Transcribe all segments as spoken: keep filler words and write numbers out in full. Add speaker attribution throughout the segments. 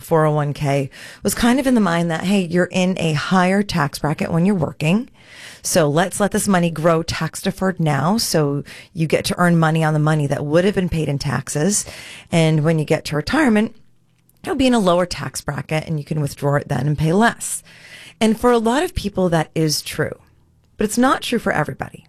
Speaker 1: four oh one k was kind of in the mind that, hey, you're in a higher tax bracket when you're working. So let's let this money grow tax deferred now. So you get to earn money on the money that would have been paid in taxes. And when you get to retirement, it'll be in a lower tax bracket and you can withdraw it then and pay less. And for a lot of people, that is true, but it's not true for everybody.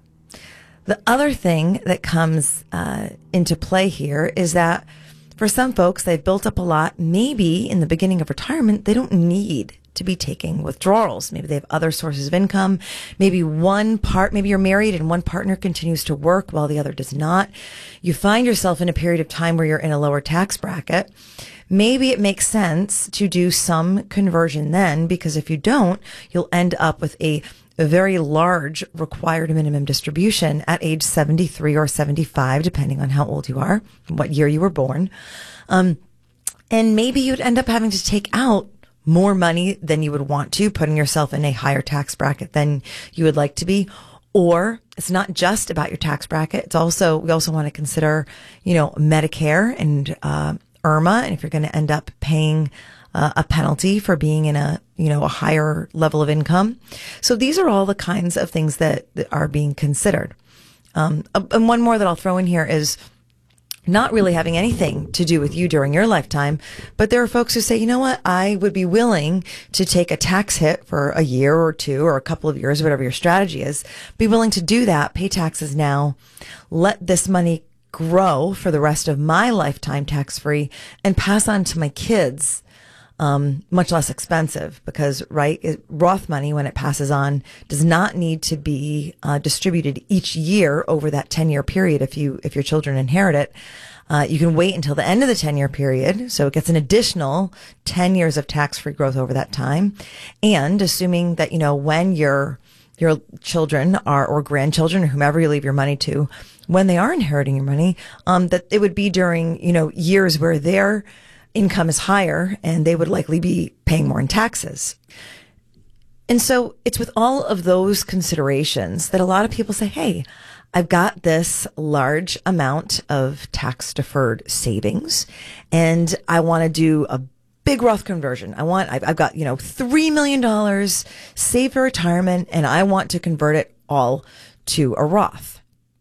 Speaker 1: The other thing that comes uh, into play here is that for some folks, they've built up a lot. Maybe in the beginning of retirement, they don't need to be taking withdrawals. Maybe they have other sources of income. Maybe one part, maybe you're married and one partner continues to work while the other does not. You find yourself in a period of time where you're in a lower tax bracket. Maybe it makes sense to do some conversion then, because if you don't, you'll end up with a a very large required minimum distribution at age seventy-three or seventy-five, depending on how old you are, what year you were born. Um, and maybe you'd end up having to take out more money than you would want to, putting yourself in a higher tax bracket than you would like to be. Or it's not just about your tax bracket. It's also, we also want to consider, you know, Medicare and, uh, IRMA. And if you're going to end up paying Uh, a penalty for being in a, you know, a higher level of income. So these are all the kinds of things that, that are being considered. Um, and one more that I'll throw in here is not really having anything to do with you during your lifetime, but there are folks who say, you know what, I would be willing to take a tax hit for a year or two or a couple of years, whatever your strategy is, be willing to do that, pay taxes now, let this money grow for the rest of my lifetime tax-free and pass on to my kids. Um, much less expensive because, right, it, Roth money, when it passes on, does not need to be uh, distributed each year over that ten-year period if you if your children inherit it. Uh, you can wait until the end of the ten-year period, so it gets an additional ten years of tax-free growth over that time. And assuming that, you know, when your your children are, or grandchildren, or whomever you leave your money to, when they are inheriting your money, um, that it would be during, you know, years where they're income is higher and they would likely be paying more in taxes. And so it's with all of those considerations that a lot of people say, hey, I've got this large amount of tax deferred savings and I want to do a big Roth conversion. I want, I've, I've got, you know, three million dollars saved for retirement and I want to convert it all to a Roth.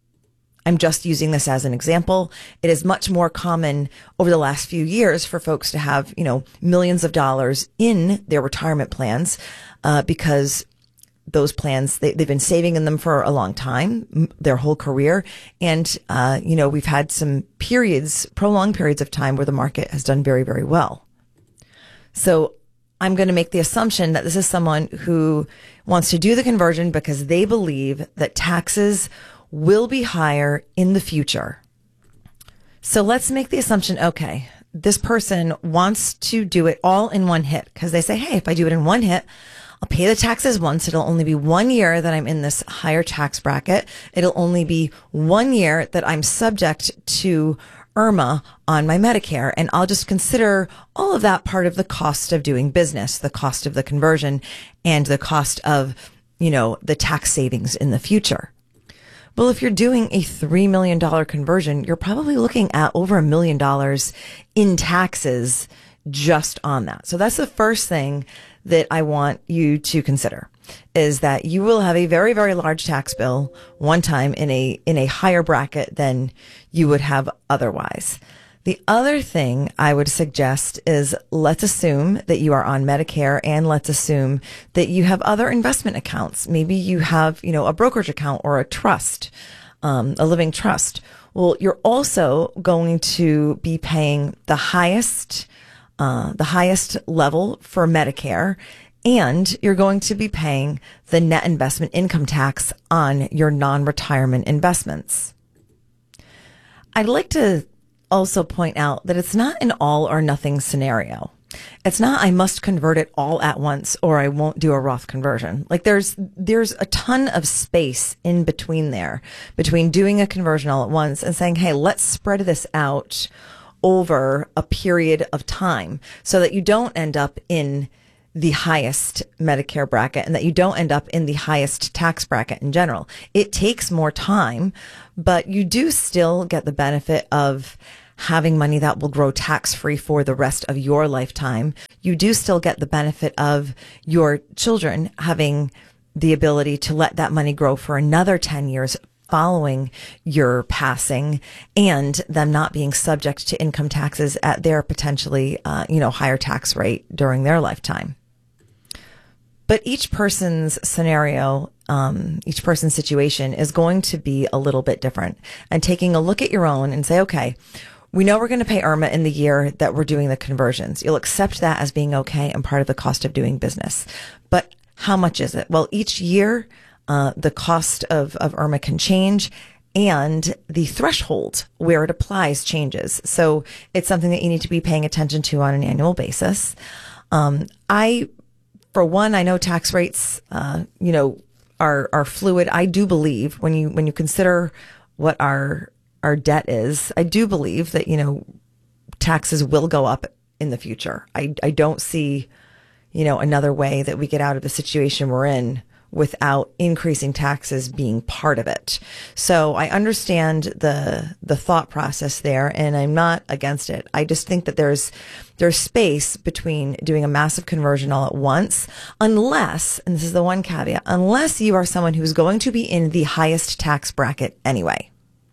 Speaker 1: I'm just using this as an example. It is much more common over the last few years for folks to have, you know, millions of dollars in their retirement plans, uh, because those plans, they, they've been saving in them for a long time, their whole career. And, uh, you know, we've had some periods, prolonged periods of time where the market has done very, very well. So I'm going to make the assumption that this is someone who wants to do the conversion because they believe that taxes will be higher in the future. So let's make the assumption, okay, this person wants to do it all in one hit because they say, hey, if I do it in one hit, I'll pay the taxes once. It'll only be one year that I'm in this higher tax bracket. It'll only be one year that I'm subject to IRMA on my Medicare. And I'll just consider all of that part of the cost of doing business, the cost of the conversion and the cost of, you know, the tax savings in the future. Well, if you're doing a three million dollars conversion, you're probably looking at over a million dollars in taxes just on that. So that's the first thing that I want you to consider, is that you will have a very, very large tax bill one time in a, in a higher bracket than you would have otherwise. The other thing I would suggest is let's assume that you are on Medicare and let's assume that you have other investment accounts. Maybe you have, you know, a brokerage account or a trust, um, a living trust. Well, you're also going to be paying the highest, uh, the highest level for Medicare, and you're going to be paying the net investment income tax on your non-retirement investments. I'd like to also point out that it's not an all or nothing scenario. It's not, I must convert it all at once or I won't do a Roth conversion. Like there's, there's a ton of space in between there, between doing a conversion all at once and saying, hey, let's spread this out over a period of time so that you don't end up in the highest Medicare bracket and that you don't end up in the highest tax bracket in general. It takes more time, but you do still get the benefit of having money that will grow tax-free for the rest of your lifetime, you do still get the benefit of your children having the ability to let that money grow for another ten years following your passing, and them not being subject to income taxes at their potentially, uh, you know, higher tax rate during their lifetime. But each person's scenario, um, each person's situation is going to be a little bit different. And taking a look at your own and say, okay, we know we're going to pay IRMAA in the year that we're doing the conversions. You'll accept that as being okay and part of the cost of doing business. But how much is it? Well, each year, uh, the cost of, of IRMAA can change, and the threshold where it applies changes. So it's something that you need to be paying attention to on an annual basis. Um, I, for one, I know tax rates, uh, you know, are, are fluid. I do believe when you, when you consider what our, our debt is, I do believe that, you know, taxes will go up in the future. I, I don't see, you know, another way that we get out of the situation we're in without increasing taxes being part of it. So I understand the the thought process there, and I'm not against it. I just think that there's there's space between doing a massive conversion all at once, unless, and this is the one caveat, unless you are someone who's going to be in the highest tax bracket anyway.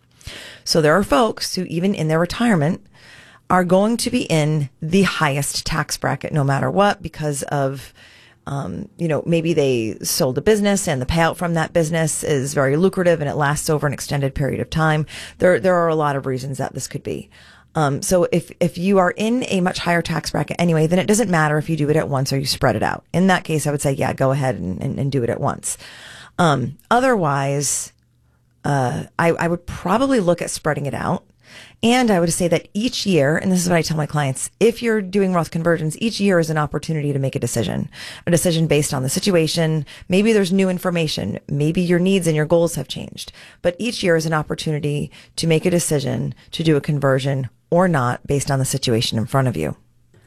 Speaker 1: So there are folks who, even in their retirement, are going to be in the highest tax bracket no matter what, because of Um, you know, maybe they sold a business and the payout from that business is very lucrative and it lasts over an extended period of time. There, there are a lot of reasons that this could be. Um, so if, if you are in a much higher tax bracket anyway, then it doesn't matter if you do it at once or you spread it out. In that case, I would say, yeah, go ahead and, and, and do it at once. Um, otherwise, uh, I, I would probably look at spreading it out. And I would say that each year, and this is what I tell my clients, if you're doing Roth conversions, each year is an opportunity to make a decision, a decision based on the situation. Maybe there's new information. Maybe your needs and your goals have changed. But each year is an opportunity to make a decision to do a conversion or not based on the situation in front of you.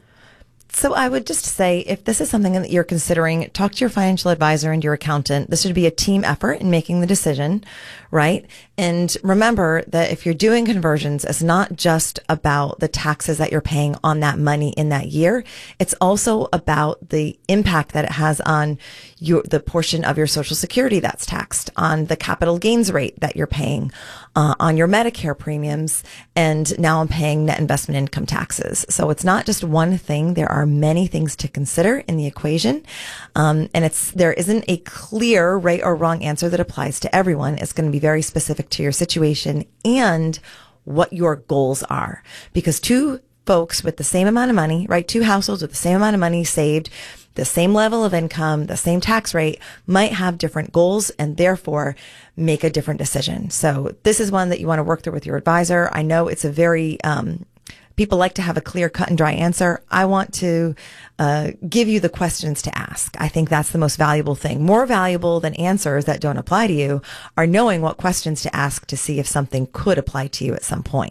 Speaker 1: So I would just say, if this is something that you're considering, talk to your financial advisor and your accountant. This should be a team effort in making the decision, right? And remember that if you're doing conversions, it's not just about the taxes that you're paying on that money in that year. It's also about the impact that it has on your, the portion of your Social Security that's taxed, on the capital gains rate that you're paying, uh, on your Medicare premiums, and now I'm paying net investment income taxes. So it's not just one thing. There are many things to consider in the equation. Um, and it's, there isn't a clear right or wrong answer that applies to everyone. It's going to be very specific to your situation and what your goals are, because two folks with the same amount of money, right? Two households with the same amount of money saved, the same level of income, the same tax rate, might have different goals and therefore make a different decision. So this is one that you want to work through with your advisor. I know it's a very, um, people like to have a clear cut and dry answer. I want to uh, give you the questions to ask. I think that's the most valuable thing. More valuable than answers that don't apply to you are knowing what questions to ask to see if something could apply to you at some point.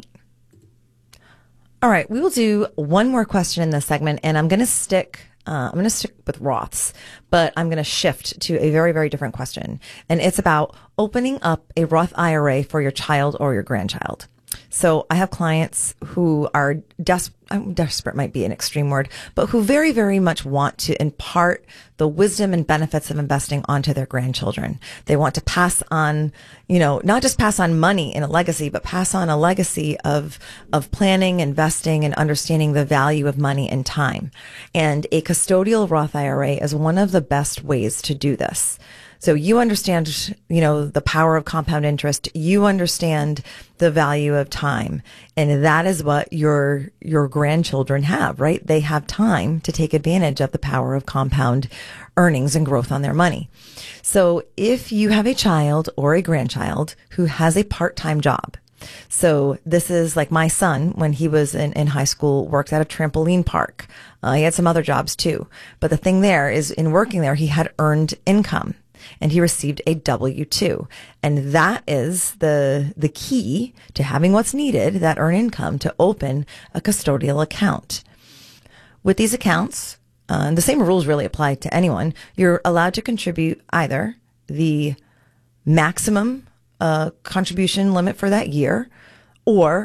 Speaker 1: All right, we will do one more question in this segment, and I'm going to stick Uh, I'm going to stick with Roths, but I'm going to shift to a very, very different question. And it's about opening up a Roth I R A for your child or your grandchild. So I have clients who are des- desperate might be an extreme word, but who very, very much want to impart the wisdom and benefits of investing onto their grandchildren. They want to pass on, you know, not just pass on money in a legacy, but pass on a legacy of, of planning, investing, and understanding the value of money and time. And a custodial Roth I R A is one of the best ways to do this. So you understand, you know, the power of compound interest. You understand the value of time. And that is what your, your grandchildren have, right? They have time to take advantage of the power of compound earnings and growth on their money. So if you have a child or a grandchild who has a part-time job, so this is like my son, when he was in, in high school, worked at a trampoline park. Uh, he had some other jobs too. But the thing there is, in working there, he had earned income. And he received a W two. And that is the the key to having what's needed, that earned income, to open a custodial account. With these accounts, uh, the same rules really apply to anyone. You're allowed to contribute either the maximum uh, contribution limit for that year, or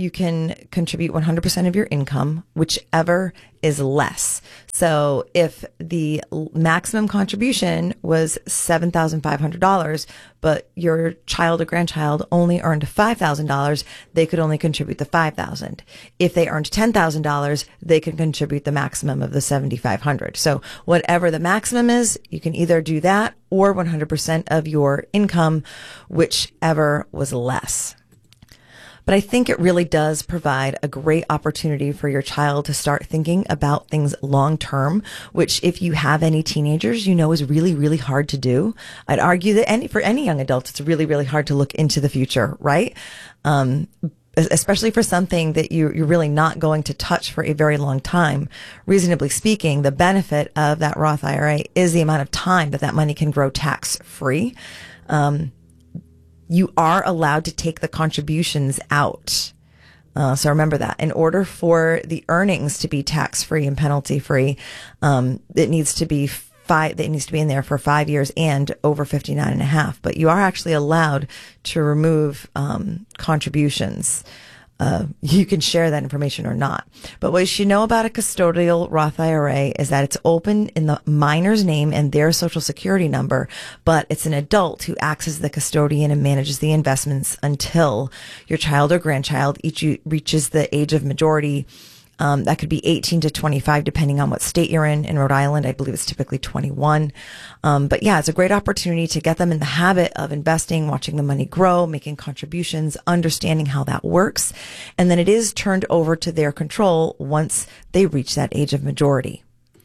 Speaker 1: you can contribute one hundred percent of your income, whichever is less. So if the maximum contribution was seven thousand five hundred dollars, but your child or grandchild only earned five thousand dollars, they could only contribute the five thousand dollars. If they earned ten thousand dollars, they could contribute the maximum of the seven thousand five hundred dollars. So whatever the maximum is, you can either do that or one hundred percent of your income, whichever was less. But I think it really does provide a great opportunity for your child to start thinking about things long term, which if you have any teenagers, you know is really, really hard to do. I'd argue that any, for any young adult, it's really, really hard to look into the future, right? Um, especially for something that you, you're really not going to touch for a very long time. Reasonably speaking, the benefit of that Roth I R A is the amount of time that that money can grow tax free. Um, You are allowed to take the contributions out. Uh, so remember that. In order for the earnings to be tax-free and penalty-free, um, it needs to be five, it needs to be in there for five years and over fifty-nine and a half. But you are actually allowed to remove um, contributions. Uh, you can share that information or not. But what you should know about a custodial Roth I R A is that it's open in the minor's name and their social security number, but it's an adult who acts as the custodian and manages the investments until your child or grandchild each reaches the age of majority. Um, that could be eighteen to twenty-five, depending on what state you're in. In Rhode Island, I believe it's typically twenty-one. Um, but yeah, it's a great opportunity to get them in the habit of investing, watching the money grow, making contributions, understanding how that works. And then it is turned over to their control once they reach that age of majority.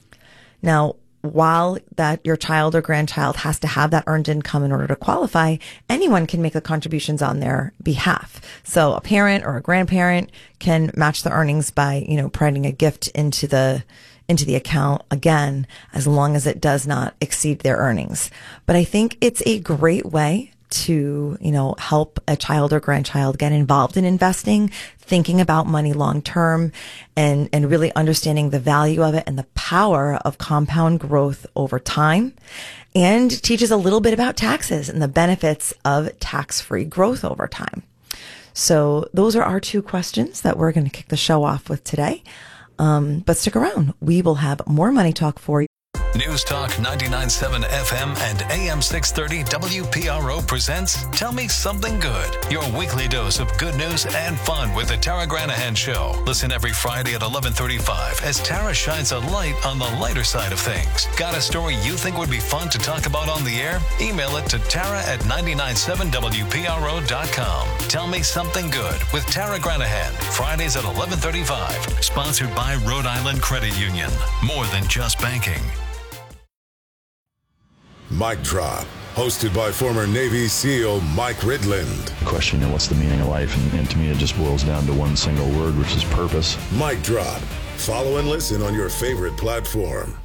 Speaker 1: Now, while that your child or grandchild has to have that earned income in order to qualify, anyone can make the contributions on their behalf. So a parent or a grandparent can match the earnings by, you know, providing a gift into the into the account, again, as long as it does not exceed their earnings. But I think it's a great way to, you know, help a child or grandchild get involved in investing, thinking about money long term, and, and really understanding the value of it and the power of compound growth over time, and teaches a little bit about taxes and the benefits of tax-free growth over time. So those are our two questions that we're going to kick the show off with today. Um, but stick around. We will have more money talk for you.
Speaker 2: News Talk ninety-nine point seven F M and A M six thirty W P R O presents Tell Me Something Good, your weekly dose of good news and fun with the Tara Granahan Show. Listen every Friday at eleven thirty-five as Tara shines a light on the lighter side of things. Got a story you think would be fun to talk about on the air? Email it to Tara at nine nine seven W P R O dot com. Tell Me Something Good with Tara Granahan, Fridays at eleven thirty-five. Sponsored by Rhode Island Credit Union. More than just banking.
Speaker 3: Mic Drop, hosted by former Navy SEAL Mike Ridland.
Speaker 4: The question, you know, what's the meaning of life? And, and to me, it just boils down to one single word, which is purpose.
Speaker 3: Mic Drop. Follow and listen on your favorite platform.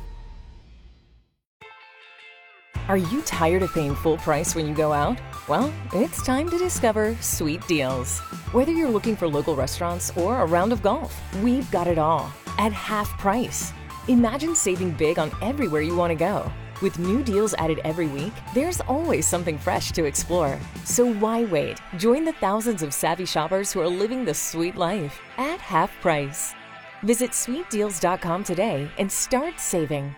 Speaker 5: Are you tired of paying full price when you go out? Well, it's time to discover Sweet Deals. Whether you're looking for local restaurants or a round of golf, we've got it all at half price. Imagine saving big on everywhere you want to go. With new deals added every week, there's always something fresh to explore. So why wait? Join the thousands of savvy shoppers who are living the sweet life at half price. Visit sweet deals dot com today and start saving.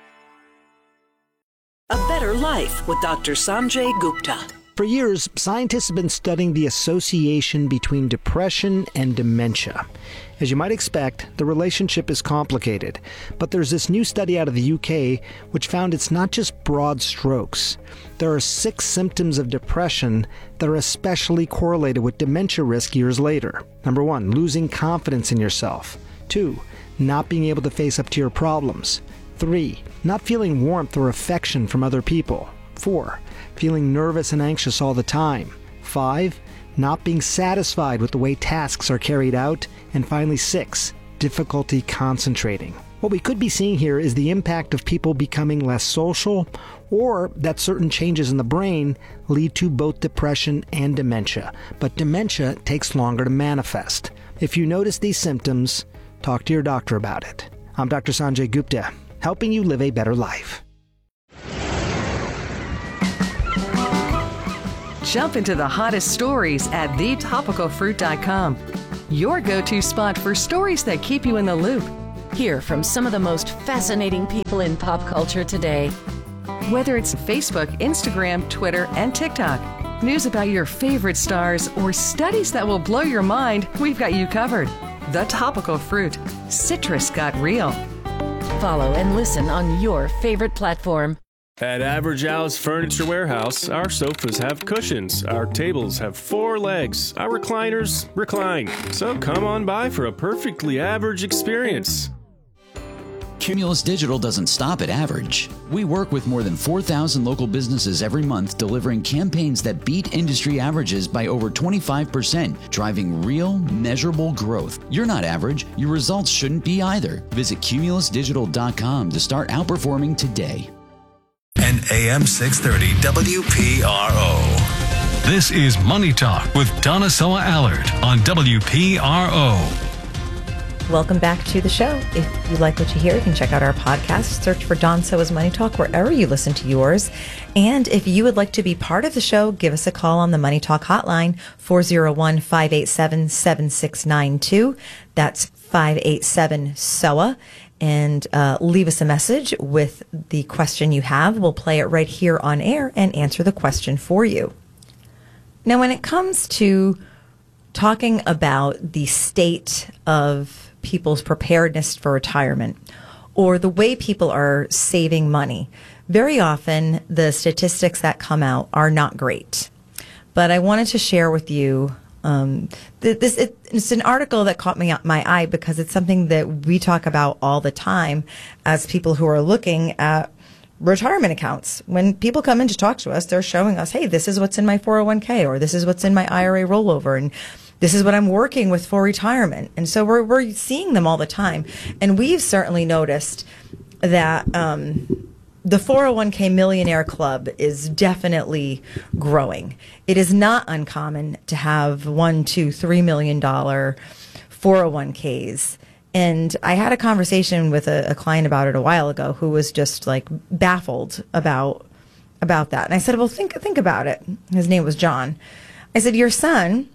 Speaker 6: A Better Life with Doctor Sanjay Gupta.
Speaker 7: For years, scientists have been studying the association between depression and dementia. As you might expect, the relationship is complicated, but there's this new study out of the U K which found it's not just broad strokes. There are six symptoms of depression that are especially correlated with dementia risk years later. Number one, losing confidence in yourself. Two, not being able to face up to your problems. Three, not feeling warmth or affection from other people. Four, feeling nervous and anxious all the time. Five, not being satisfied with the way tasks are carried out. And finally, six, difficulty concentrating. What we could be seeing here is the impact of people becoming less social, or that certain changes in the brain lead to both depression and dementia. But dementia takes longer to manifest. If you notice these symptoms, talk to your doctor about it. I'm Doctor Sanjay Gupta, helping you live a better life.
Speaker 8: Jump into the hottest stories at the topical fruit dot com. your go-to spot for stories that keep you in the loop.
Speaker 5: Hear from some of the most fascinating people in pop culture today.
Speaker 8: Whether it's Facebook, Instagram, Twitter, and TikTok, news about your favorite stars, or studies that will blow your mind, we've got you covered. The Topical Fruit. Citrus got real.
Speaker 5: Follow and listen on your favorite platform.
Speaker 9: At Average Al's Furniture Warehouse, our sofas have cushions, our tables have four legs, our recliners recline. So come on by for a perfectly average experience.
Speaker 10: Cumulus Digital doesn't stop at average. We work with more than four thousand local businesses every month, delivering campaigns that beat industry averages by over twenty-five percent, driving real, measurable growth. You're not average. Your results shouldn't be either. Visit cumulus digital dot com to start outperforming today.
Speaker 2: And A M six thirty W P R O. This is Money Talk with Donna Soa Allard on W P R O.
Speaker 1: Welcome back to the show. If you like what you hear, you can check out our podcast. Search for Don Soa's Money Talk wherever you listen to yours. And if you would like to be part of the show, give us a call on the Money Talk hotline, four oh one, five eight seven, seven six nine two. That's five eight seven S O A. And uh, leave us a message with the question you have. We'll play it right here on air and answer the question for you. Now, when it comes to talking about the state of people's preparedness for retirement or the way people are saving money, very often the statistics that come out are not great. But I wanted to share with you um, th- this. It, it's an article that caught me out my eye because it's something that we talk about all the time as people who are looking at retirement accounts. When people come in to talk to us, they're showing us, hey, this is what's in my four oh one k, or this is what's in my I R A rollover, and this is what I'm working with for retirement. And so we're we're seeing them all the time. And we've certainly noticed that um, the four oh one k Millionaire Club is definitely growing. It is not uncommon to have one, two, three million dollar four oh one k's. And I had a conversation with a, a client about it a while ago who was just like baffled about about that. And I said, well, think think about it. His name was John. I said, your son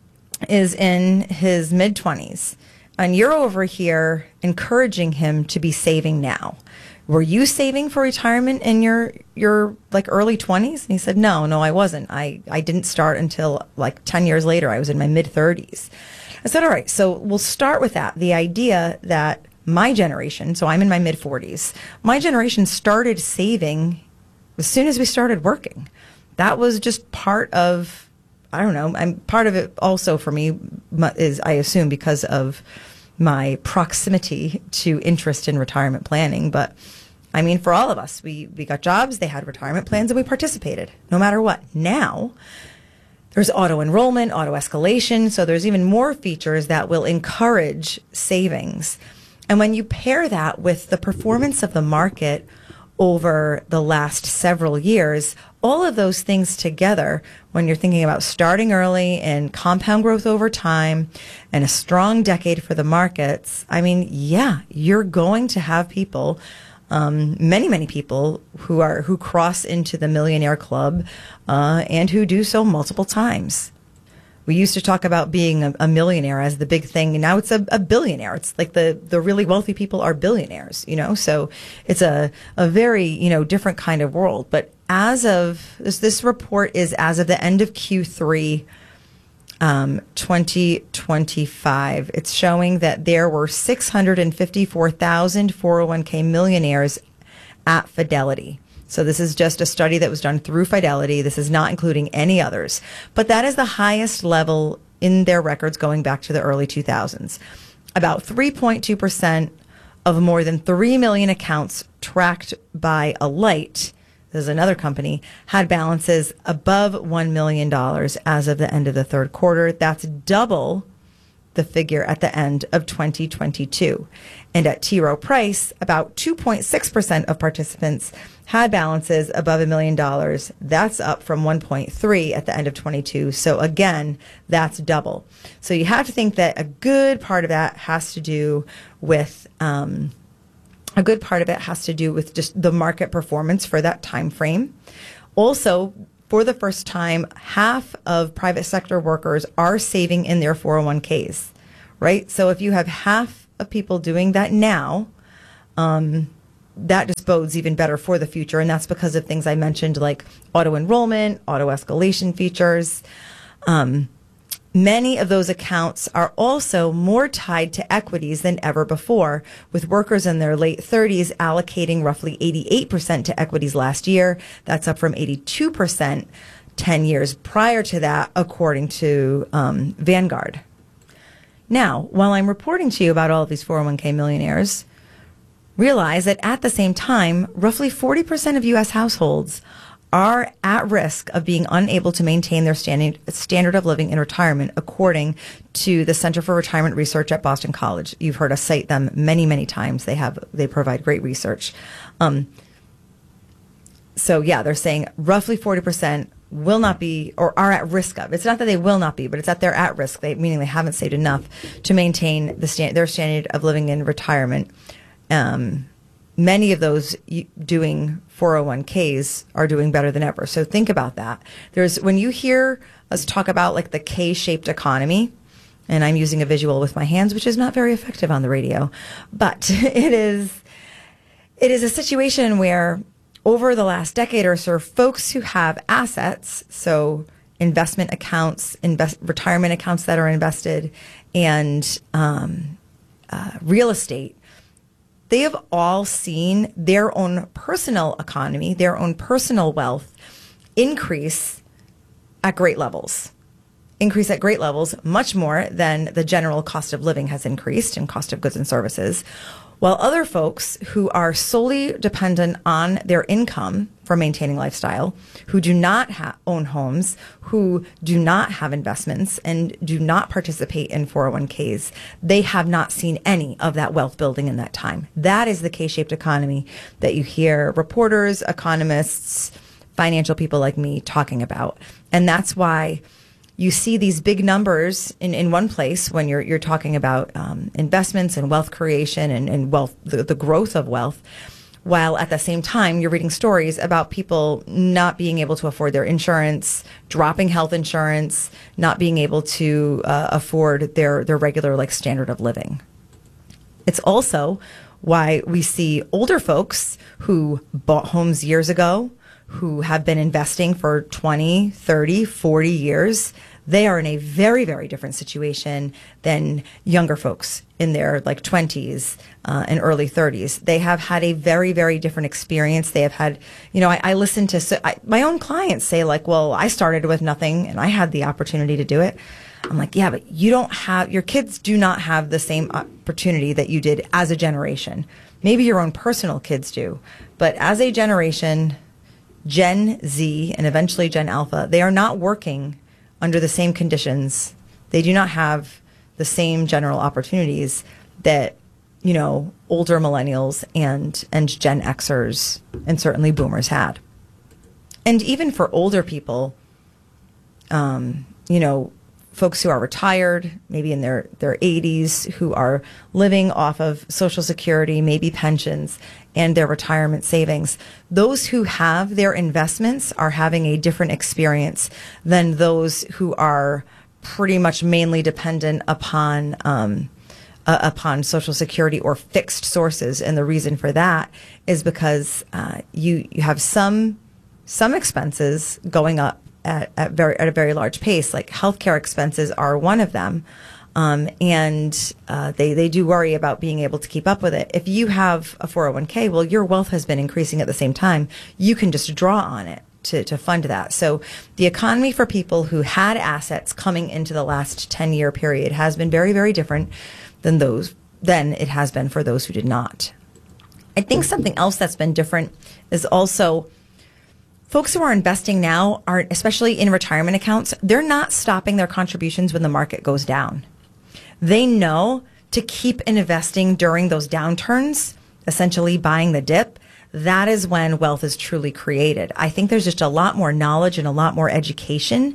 Speaker 1: is in his mid-twenties, and you're over here encouraging him to be saving now. Were you saving for retirement in your your like early twenties? And he said, no, no, I wasn't. I, I didn't start until like ten years later. I was in my mid-thirties. I said, all right, so we'll start with that. The idea that my generation, so I'm in my mid-forties, my generation started saving as soon as we started working. That was just part of, I don't know, I'm part of it also for me is, I assume, because of my proximity to interest in retirement planning. But I mean, for all of us, we, we got jobs, they had retirement plans, and we participated no matter what. Now, there's auto enrollment, auto escalation, so there's even more features that will encourage savings. And when you pair that with the performance of the market over the last several years, all of those things together, when you're thinking about starting early and compound growth over time and a strong decade for the markets, I mean, yeah, you're going to have people, um, many, many people who are who cross into the Millionaire Club uh, and who do so multiple times. We used to talk about being a, a millionaire as the big thing, and now it's a, a billionaire. It's like the, the really wealthy people are billionaires, you know? So it's a, a very, you know, different kind of world. But as of, this, this report is as of the end of Q three um, twenty twenty-five. It's showing that there were six hundred fifty-four thousand four oh one k millionaires at Fidelity. So this is just a study that was done through Fidelity. This is not including any others. But that is the highest level in their records going back to the early two thousands. About three point two percent of more than three million accounts tracked by Alight, this is another company, had balances above one million dollars as of the end of the third quarter. That's double the figure at the end of twenty twenty-two. And at T. Rowe Price, about two point six percent of participants had balances above a million dollars. That's up from one point three at the end of twenty-two. So again, that's double. So you have to think that a good part of that has to do with um, a good part of it has to do with just the market performance for that time frame. Also, for the first time, half of private sector workers are saving in their four oh one k's. right? So if you have half of people doing that now, um, that just bodes even better for the future. And that's because of things I mentioned like auto enrollment, auto escalation features. Um, many of those accounts are also more tied to equities than ever before, with workers in their late thirties allocating roughly eighty-eight percent to equities last year. That's up from eighty-two percent ten years prior to that, according to um, Vanguard. Now, while I'm reporting to you about all of these four oh one k millionaires, realize that at the same time, roughly forty percent of U S households are at risk of being unable to maintain their standing, standard of living in retirement, according to the Center for Retirement Research at Boston College. You've heard us cite them many, many times. They have they provide great research. Um, so yeah, they're saying roughly forty percent will not be or are at risk of. It's not that they will not be, but it's that they're at risk, they, meaning they haven't saved enough to maintain the stand, their standard of living in retirement. Um, many of those doing four oh one k's are doing better than ever. So think about that. There's, when you hear us talk about like the K-shaped economy, and I'm using a visual with my hands, which is not very effective on the radio, but it is, it is a situation where over the last decade or so, folks who have assets, so investment accounts, invest, retirement accounts that are invested, and um, uh, real estate, they have all seen their own personal economy, their own personal wealth increase at great levels. Increase at great levels, much more than the general cost of living has increased and cost of goods and services. While other folks who are solely dependent on their income for maintaining lifestyle, who do not ha- own homes, who do not have investments, and do not participate in four oh one k's, they have not seen any of that wealth building in that time. That is the K-shaped economy that you hear reporters, economists, financial people like me talking about. And that's why you see these big numbers in, in one place when you're you're talking about um, investments and wealth creation and, and wealth, the, the growth of wealth, while at the same time you're reading stories about people not being able to afford their insurance, dropping health insurance, not being able to uh, afford their, their regular like standard of living. It's also why we see older folks who bought homes years ago, who have been investing for twenty, thirty, forty years. They are in a very, very different situation than younger folks in their like twenties uh, and early thirties. They have had a very, very different experience. They have had, you know, I, I listen to so I, my own clients say like, well, I started with nothing and I had the opportunity to do it. I'm like, yeah, but you don't have, your kids do not have the same opportunity that you did as a generation. Maybe your own personal kids do, but as a generation, Gen Z and eventually Gen Alpha, they are not working under the same conditions. They do not have the same general opportunities that, you know, older millennials and, and Gen Xers and certainly boomers had. And even for older people, um, you know, folks who are retired, maybe in their, their eighties, who are living off of Social Security, maybe pensions, and their retirement savings. Those who have their investments are having a different experience than those who are pretty much mainly dependent upon um, uh, upon Social Security or fixed sources. And the reason for that is because uh, you you have some some expenses going up at, at very at a very large pace, like healthcare expenses are one of them. Um, and uh, they, they do worry about being able to keep up with it. If you have a four oh one k, well, your wealth has been increasing at the same time. You can just draw on it to, to fund that. So the economy for people who had assets coming into the last ten-year period has been very, very different than those than it has been for those who did not. I think something else that's been different is also folks who are investing now, are especially in retirement accounts, they're not stopping their contributions when the market goes down. They know to keep investing during those downturns, essentially buying the dip. That is when wealth is truly created. I think there's just a lot more knowledge and a lot more education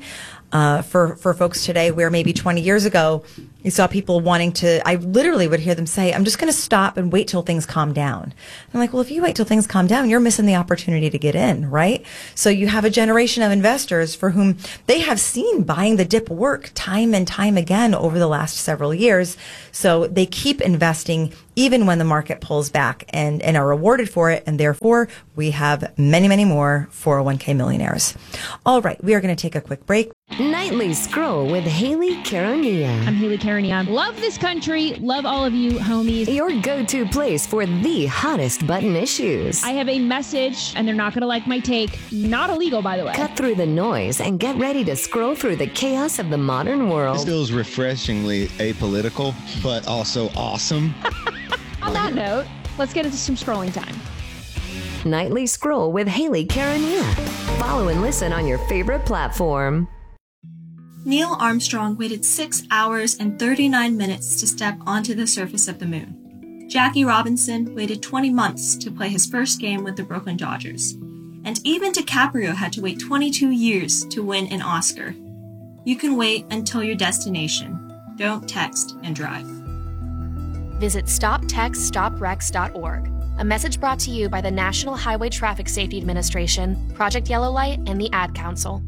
Speaker 1: uh, for, for folks today, where maybe twenty years ago, you saw people wanting to, I literally would hear them say, I'm just going to stop and wait till things calm down. I'm like, well, if you wait till things calm down, you're missing the opportunity to get in, right? So you have a generation of investors for whom they have seen buying the dip work time and time again over the last several years. So they keep investing even when the market pulls back and, and are rewarded for it. And therefore, we have many, many more four oh one k millionaires. All right, we are going to take a quick break.
Speaker 11: Nightly Scroll with Haley Caronia.
Speaker 12: I'm Haley Caronia. Love this country. Love all of you, homies.
Speaker 11: Your go-to place for the hottest button issues.
Speaker 12: I have a message, and they're not going to like my take. Not illegal, by the way.
Speaker 11: Cut through the noise and get ready to scroll through the chaos of the modern world.
Speaker 13: This feels refreshingly apolitical, but also awesome.
Speaker 12: On that note, let's get into some scrolling time.
Speaker 11: Nightly Scroll with Haley Caronia. Follow and listen on your favorite platform.
Speaker 14: Neil Armstrong waited six hours and thirty-nine minutes to step onto the surface of the moon. Jackie Robinson waited twenty months to play his first game with the Brooklyn Dodgers. And even DiCaprio had to wait twenty-two years to win an Oscar. You can wait until your destination. Don't text and drive.
Speaker 15: Visit stop text stop wrecks dot org. A message brought to you by the National Highway Traffic Safety Administration, Project Yellow Light, and the Ad Council.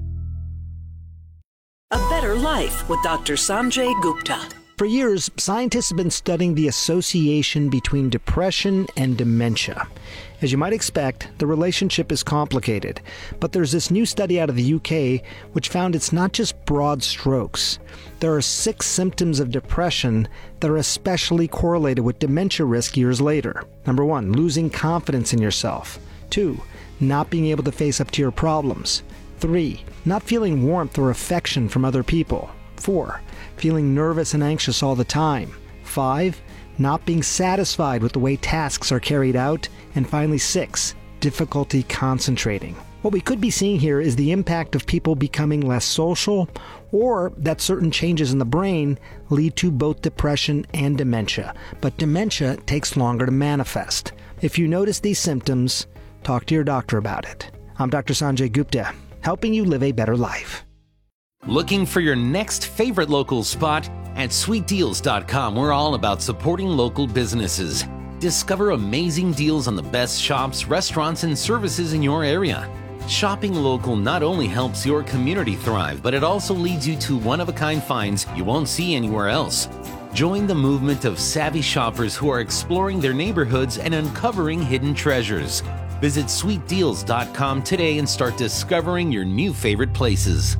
Speaker 6: A Better Life with Doctor Sanjay Gupta.
Speaker 7: For years, scientists have been studying the association between depression and dementia. As you might expect, the relationship is complicated, but there's this new study out of the U K which found it's not just broad strokes. There are six symptoms of depression that are especially correlated with dementia risk years later. Number one, losing confidence in yourself. Two, not being able to face up to your problems. Three, not feeling warmth or affection from other people. Four, feeling nervous and anxious all the time. Five, not being satisfied with the way tasks are carried out. And finally, six, difficulty concentrating. What we could be seeing here is the impact of people becoming less social, or that certain changes in the brain lead to both depression and dementia. But dementia takes longer to manifest. If you notice these symptoms, talk to your doctor about it. I'm Doctor Sanjay Gupta, helping you live a better life.
Speaker 16: Looking for your next favorite local spot? At sweet deals dot com, we're all about supporting local businesses. Discover amazing deals on the best shops, restaurants, and services in your area. Shopping local not only helps your community thrive, but it also leads you to one-of-a-kind finds you won't see anywhere else. Join the movement of savvy shoppers who are exploring their neighborhoods and uncovering hidden treasures. Visit sweet deals dot com today and start discovering your new favorite places.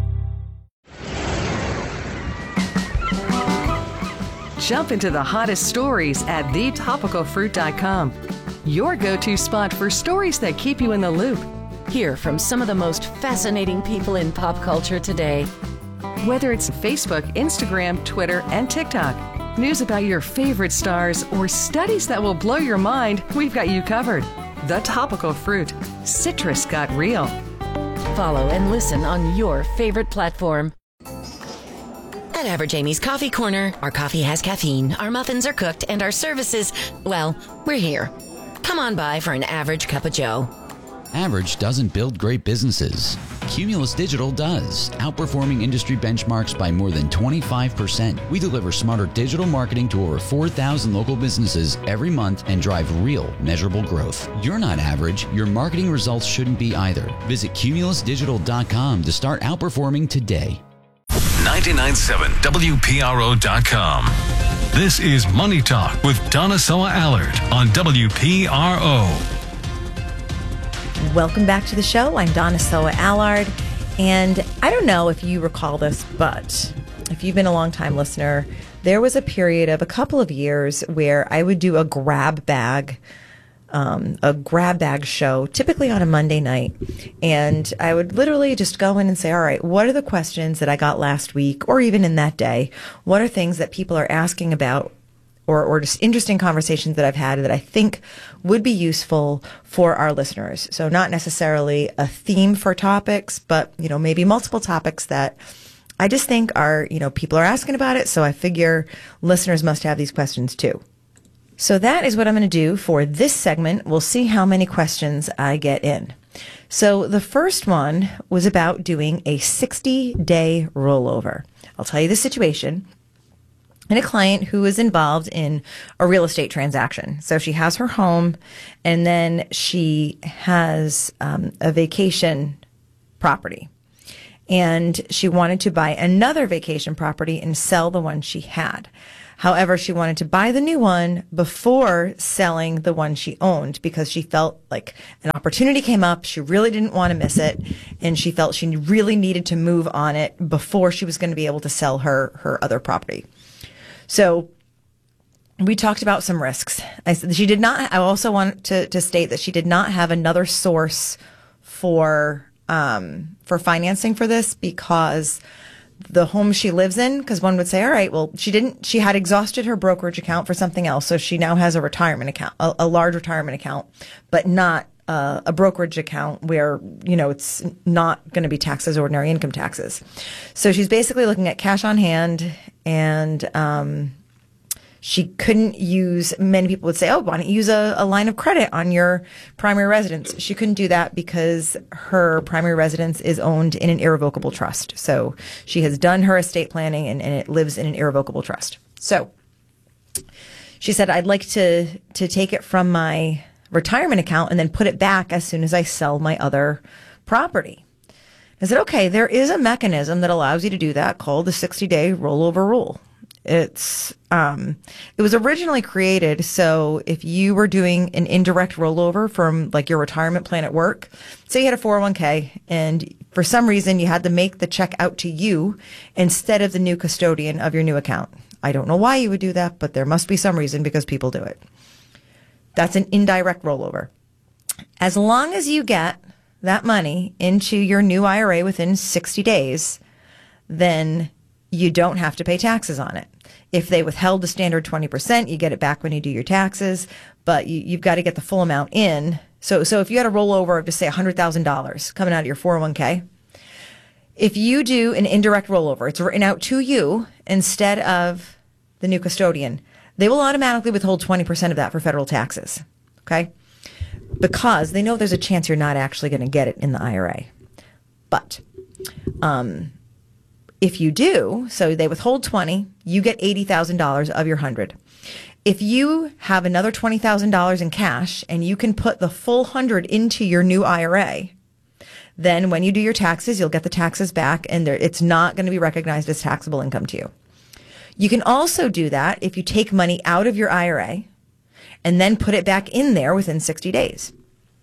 Speaker 8: Jump into the hottest stories at the topical fruit dot com. Your go-to spot for stories that keep you in the loop.
Speaker 11: Hear from some of the most fascinating people in pop culture today.
Speaker 8: Whether it's Facebook, Instagram, Twitter, and TikTok, news about your favorite stars, or studies that will blow your mind, we've got you covered. The Topical Fruit. Citrus got real.
Speaker 11: Follow and listen on your favorite platform. At Average Amy's Coffee Corner, our coffee has caffeine, our muffins are cooked, and our services, well, we're here. Come on by for an average cup of joe.
Speaker 10: Average doesn't build great businesses. Cumulus Digital does, outperforming industry benchmarks by more than twenty-five percent. We deliver smarter digital marketing to over four thousand local businesses every month and drive real, measurable growth. You're not average. Your marketing results shouldn't be either. Visit cumulus digital dot com to start outperforming today.
Speaker 2: ninety-nine point seven W P R O dot com. This is Money Talk with Donna Soa Allard on W P R O.
Speaker 1: Welcome back to the show. I'm Donna Soa Allard, and I don't know if you recall this, but if you've been a long-time listener, there was a period of a couple of years where I would do a grab bag, um, a grab bag show, typically on a Monday night, and I would literally just go in and say, all right, what are the questions that I got last week, or even in that day? What are things that people are asking about? Or, or just interesting conversations that I've had that I think would be useful for our listeners. So not necessarily a theme for topics, but, you know, maybe multiple topics that I just think are, you know, people are asking about it. So I figure listeners must have these questions too. So that is what I'm going to do for this segment. We'll see how many questions I get in. So the first one was about doing a sixty-day rollover. I'll tell you the situation. And a client who is involved in a real estate transaction. So she has her home, and then she has um, a vacation property. And she wanted to buy another vacation property and sell the one she had. However, she wanted to buy the new one before selling the one she owned because she felt like an opportunity came up. She really didn't want to miss it. And she felt she really needed to move on it before she was going to be able to sell her, her other property. So we talked about some risks. I said she did not. I also want to, to state that she did not have another source for um, for financing for this because the home she lives in. Because one would say, all right, well, she didn't. She had exhausted her brokerage account for something else, so she now has a retirement account, a, a large retirement account, but not uh, a brokerage account where you know it's not going to be taxed as ordinary income taxes. So she's basically looking at cash on hand. And um, she couldn't use, many people would say, oh, why don't you use a, a line of credit on your primary residence? She couldn't do that because her primary residence is owned in an irrevocable trust. So she has done her estate planning and, and it lives in an irrevocable trust. So she said, I'd like to, to take it from my retirement account and then put it back as soon as I sell my other property. I said, okay, there is a mechanism that allows you to do that called the sixty-day rollover rule. It's um, it was originally created so if you were doing an indirect rollover from like your retirement plan at work, say you had a four oh one k and for some reason you had to make the check out to you instead of the new custodian of your new account. I don't know why you would do that, but there must be some reason because people do it. That's an indirect rollover. As long as you get that money into your new I R A within sixty days, then you don't have to pay taxes on it. If they withheld the standard twenty percent, you get it back when you do your taxes, but you, you've got to get the full amount in. So, so if you had a rollover of, just say, one hundred thousand dollars coming out of your four oh one k, if you do an indirect rollover, it's written out to you instead of the new custodian, they will automatically withhold twenty percent of that for federal taxes, okay? Because they know there's a chance you're not actually going to get it in the I R A. But um, if you do, so they withhold twenty, you get eighty thousand dollars of your one hundred. If you have another twenty thousand dollars in cash and you can put the full one hundred into your new I R A, then when you do your taxes, you'll get the taxes back and it's not going to be recognized as taxable income to you. You can also do that if you take money out of your I R A and then put it back in there within sixty days.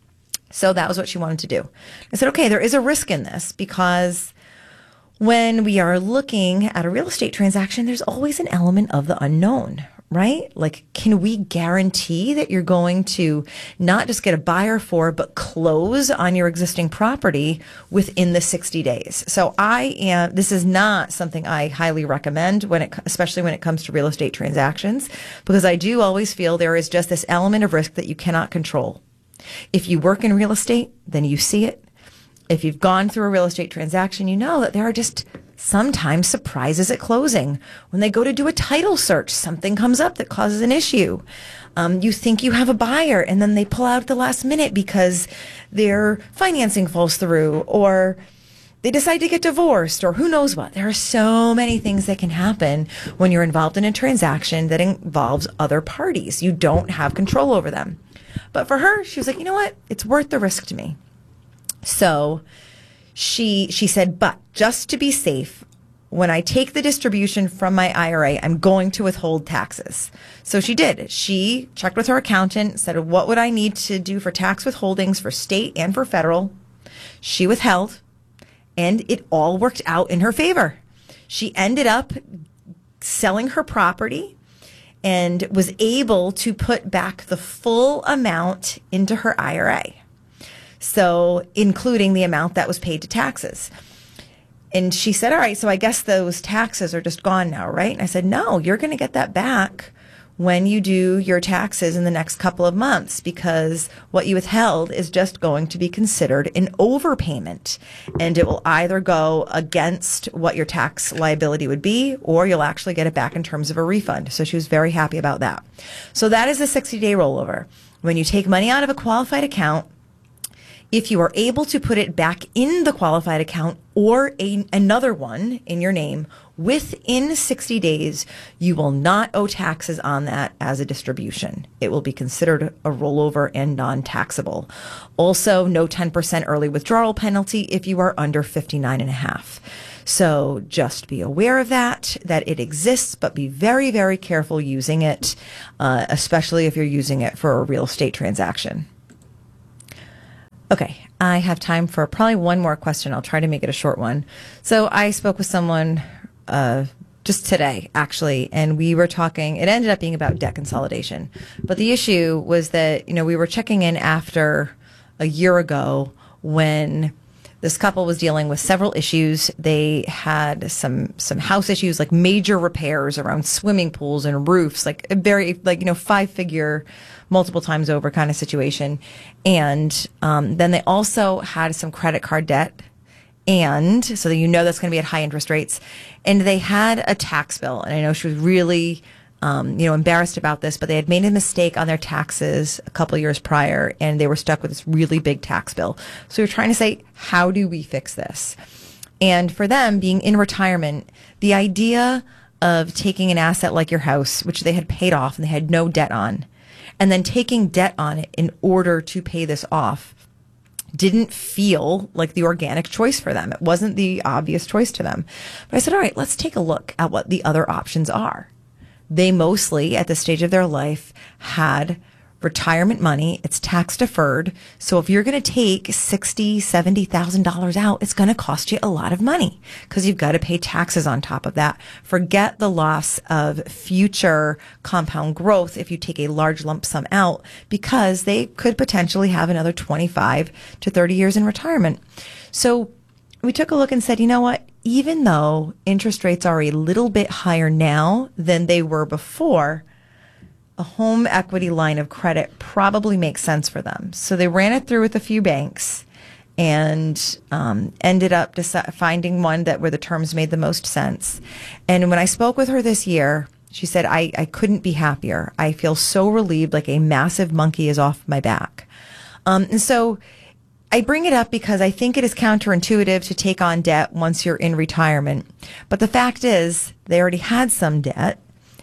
Speaker 1: So that was what she wanted to do. I said, okay, there is a risk in this because when we are looking at a real estate transaction, there's always an element of the unknown, right? Like, can we guarantee that you're going to not just get a buyer for, but close on your existing property within the sixty days? So I am, this is not something I highly recommend when it, especially when it comes to real estate transactions, because I do always feel there is just this element of risk that you cannot control. If you work in real estate, then you see it. If you've gone through a real estate transaction, you know that there are just sometimes surprises at closing. When they go to do a title search, something comes up that causes an issue. Um, you think you have a buyer and then they pull out at the last minute because their financing falls through or they decide to get divorced or who knows what. There are so many things that can happen when you're involved in a transaction that involves other parties. You don't have control over them. But for her, she was like, you know what? It's worth the risk to me. So she she said, but just to be safe, when I take the distribution from my I R A, I'm going to withhold taxes. So she did. She checked with her accountant, said, what would I need to do for tax withholdings for state and for federal? She withheld, and it all worked out in her favor. She ended up selling her property and was able to put back the full amount into her I R A. So including the amount that was paid to taxes. And she said, all right, so I guess those taxes are just gone now, right? And I said, no, you're going to get that back when you do your taxes in the next couple of months, because what you withheld is just going to be considered an overpayment. And it will either go against what your tax liability would be, or you'll actually get it back in terms of a refund. So she was very happy about that. So that is a sixty-day rollover. When you take money out of a qualified account, If you are able to put it back in the qualified account or a, another one in your name within sixty days, you will not owe taxes on that as a distribution. It will be considered a rollover and non-taxable. Also, no ten percent early withdrawal penalty if you are under fifty-nine and a half. So just be aware of that, that it exists, but be very, very careful using it, uh, especially if you're using it for a real estate transaction. Okay, I have time for probably one more question. I'll try to make it a short one. So I spoke with someone uh, just today, actually, and we were talking, it ended up being about debt consolidation. But the issue was that, you know, we were checking in after a year ago when this couple was dealing with several issues. They had some some house issues, like major repairs around swimming pools and roofs, like a very, like, you know, five figure, multiple times over kind of situation. And um, then they also had some credit card debt. And so that you know that's going to be at high interest rates. And they had a tax bill. And I know she was really Um, you know, embarrassed about this, but they had made a mistake on their taxes a couple of years prior, and they were stuck with this really big tax bill. So we're trying to say, how do we fix this? And for them, being in retirement, the idea of taking an asset like your house, which they had paid off and they had no debt on, and then taking debt on it in order to pay this off, didn't feel like the organic choice for them. It wasn't the obvious choice to them. But I said, all right, let's take a look at what the other options are. They mostly, at this stage of their life, had retirement money. It's tax deferred. So if you're going to take sixty thousand dollars, seventy thousand dollars out, it's going to cost you a lot of money because you've got to pay taxes on top of that. Forget the loss of future compound growth if you take a large lump sum out, because they could potentially have another twenty-five to thirty years in retirement. So we took a look and said, you know what? Even though interest rates are a little bit higher now than they were before, a home equity line of credit probably makes sense for them. So they ran it through with a few banks and um, ended up deci- finding one that where the terms made the most sense. And when I spoke with her this year, she said, I, I couldn't be happier. I feel so relieved, like a massive monkey is off my back. Um, and so I bring it up because I think it is counterintuitive to take on debt once you're in retirement. But the fact is, they already had some debt,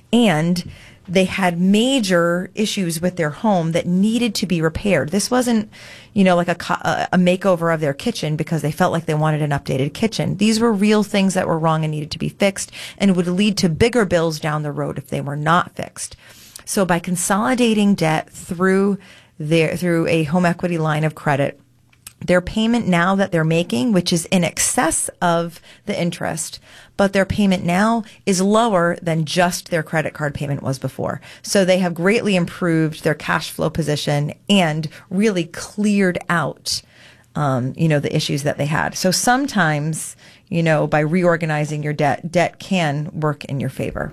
Speaker 1: and they had major issues with their home that needed to be repaired. This wasn't, you know, like a, a makeover of their kitchen because they felt like they wanted an updated kitchen. These were real things that were wrong and needed to be fixed, and would lead to bigger bills down the road if they were not fixed. So by consolidating debt through their, through a home equity line of credit, their payment now that they're making, which is in excess of the interest, but their payment now is lower than just their credit card payment was before. So they have greatly improved their cash flow position and really cleared out, um, you know, the issues that they had. So sometimes, you know, by reorganizing your debt, debt can work in your favor.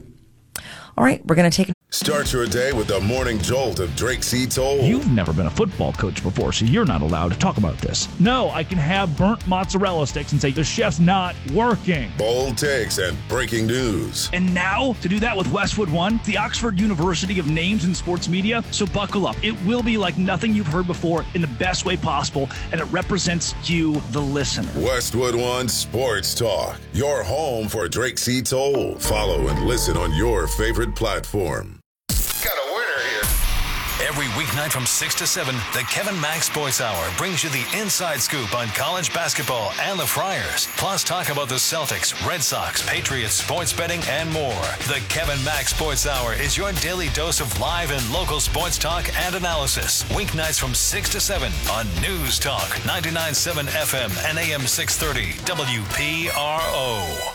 Speaker 1: All right, we're going to take a
Speaker 3: Start your day with the morning jolt of Drake C. Toll.
Speaker 17: You've never been a football coach before, so you're not allowed to talk about this. No, I can have burnt mozzarella sticks and say the chef's not working.
Speaker 3: Bold takes and breaking news.
Speaker 17: And now, to do that with Westwood One, the Oxford University of Names in Sports Media. So buckle up. It will be like nothing you've heard before in the best way possible, and it represents you, the listener.
Speaker 3: Westwood One Sports Talk, your home for Drake C. Toll. Follow and listen on your favorite platform.
Speaker 2: Every weeknight from six to seven, the Kevin Mack Sports Hour brings you the inside scoop on college basketball and the Friars. Plus, talk about the Celtics, Red Sox, Patriots, sports betting, and more. The Kevin Mack Sports Hour is your daily dose of live and local sports talk and analysis. Weeknights from six to seven on News Talk, ninety-nine point seven F M and A M six thirty W P R O.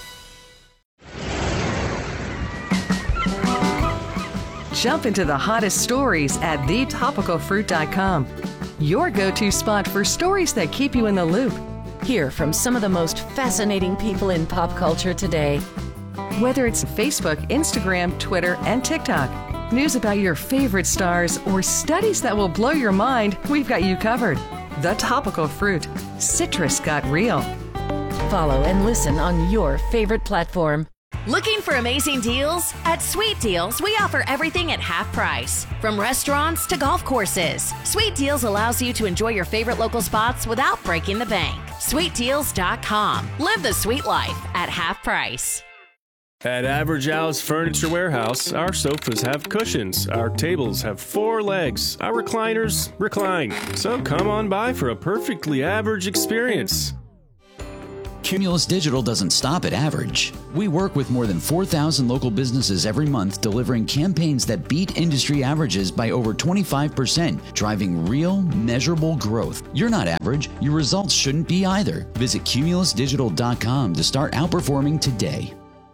Speaker 8: Jump into the hottest stories at the topical fruit dot com. Your go-to spot for stories that keep you in the loop.
Speaker 11: Hear from some of the most fascinating people in pop culture today.
Speaker 8: Whether it's Facebook, Instagram, Twitter, and TikTok, news about your favorite stars, or studies that will blow your mind, we've got you covered. The Topical Fruit. Citrus got real.
Speaker 11: Follow and listen on your favorite platform. Looking for amazing deals? At Sweet Deals, we offer everything at half price. From restaurants to golf courses, Sweet Deals allows you to enjoy your favorite local spots without breaking the bank. sweet deals dot com. Live the sweet life at half price.
Speaker 9: At Average Al's Furniture Warehouse, our sofas have cushions, our tables have four legs, our recliners recline. So come on by for a perfectly average experience.
Speaker 10: Cumulus Digital doesn't stop at average. We work with more than four thousand local businesses every month, delivering campaigns that beat industry averages by over twenty-five percent, driving real, measurable growth. You're not average. Your results shouldn't be either. Visit cumulus digital dot com to start outperforming today.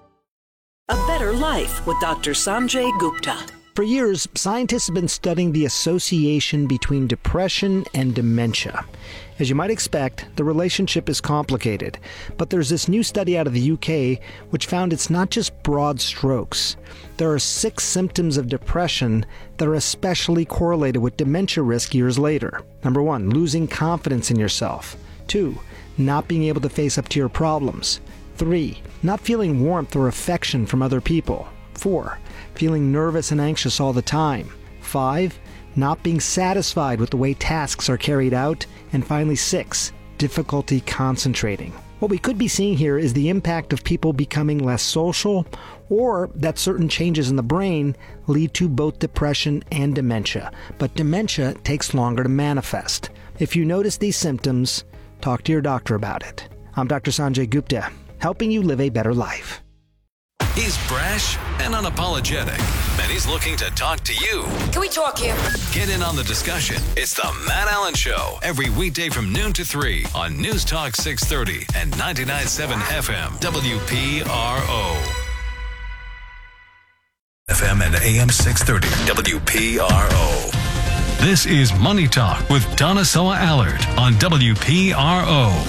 Speaker 6: A Better Life with Doctor Sanjay Gupta.
Speaker 7: For years, scientists have been studying the association between depression and dementia. As you might expect, the relationship is complicated, but there's this new study out of the U K which found it's not just broad strokes. There are six symptoms of depression that are especially correlated with dementia risk years later. Number one, losing confidence in yourself. Two, not being able to face up to your problems. Three, not feeling warmth or affection from other people. Four, feeling nervous and anxious all the time. Five, not being satisfied with the way tasks are carried out. And finally, six, difficulty concentrating. What we could be seeing here is the impact of people becoming less social, or that certain changes in the brain lead to both depression and dementia. But dementia takes longer to manifest. If you notice these symptoms, talk to your doctor about it. I'm Doctor Sanjay Gupta, helping you live a better life.
Speaker 2: He's brash and unapologetic, and he's looking to talk to you.
Speaker 18: Can we talk here?
Speaker 2: Get in on the discussion. It's the Matt Allen Show, every weekday from noon to three on News Talk six thirty and ninety-nine point seven F M W P R O. F M and A M six thirty W P R O. This is Money Talk with Donna Soa Allard on W P R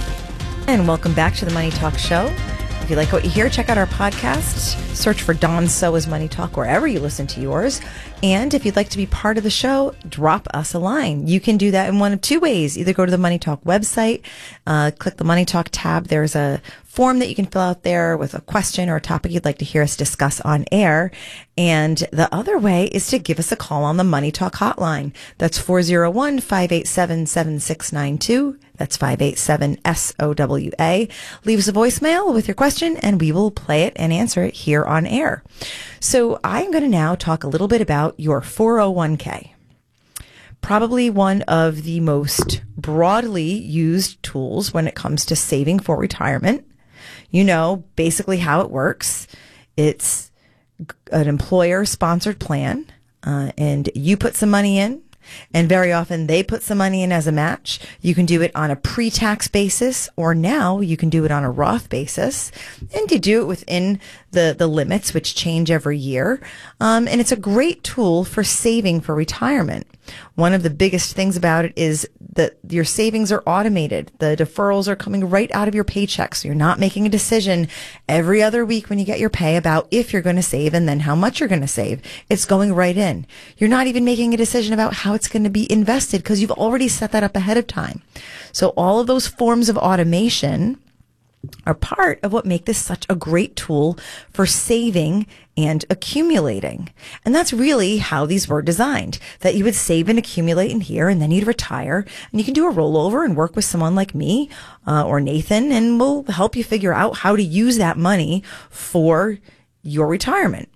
Speaker 2: O.
Speaker 1: And welcome back to the Money Talk Show. If you like what you hear, check out our podcast. Search for Dawn Soa's Money Talk wherever you listen to yours. And if you'd like to be part of the show, drop us a line. You can do that in one of two ways. Either go to the Money Talk website, uh, click the Money Talk tab. There's a form that you can fill out there with a question or a topic you'd like to hear us discuss on air. And the other way is to give us a call on the Money Talk hotline. That's four oh one, five eight seven, seven six nine two. That's five eight seven S O W A. Leave us a voicemail with your question and we will play it and answer it here on air. So I'm going to now talk a little bit about your four oh one k. Probably one of the most broadly used tools when it comes to saving for retirement. You know basically how it works. It's an employer-sponsored plan, uh, and you put some money in, and very often they put some money in as a match. You can do it on a pre-tax basis, or now you can do it on a Roth basis, and you do it within the, the limits, which change every year. Um, and it's a great tool for saving for retirement. One of the biggest things about it is that your savings are automated. The deferrals are coming right out of your paycheck. So you're not making a decision every other week when you get your pay about if you're going to save and then how much you're going to save. It's going right in. You're not even making a decision about how it's going to be invested because you've already set that up ahead of time. So all of those forms of automation are part of what make this such a great tool for saving and accumulating. And that's really how these were designed, that you would save and accumulate in here, and then you'd retire, and you can do a rollover and work with someone like me uh, or Nathan, and we'll help you figure out how to use that money for your retirement.